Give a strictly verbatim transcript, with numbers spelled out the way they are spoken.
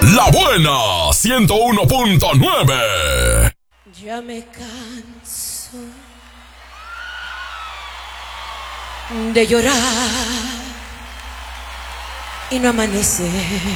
La Buena ciento uno punto nueve. Ya me canso de llorar y no amanece.